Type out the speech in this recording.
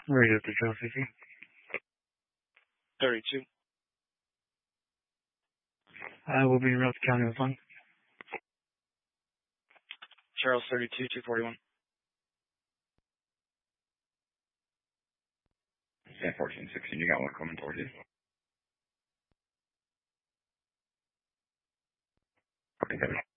Radio to Charles speaking. 32. We'll be in Ralph County with one. Charles 32, 241. Yeah, 1416. You got one coming towards you. Okay,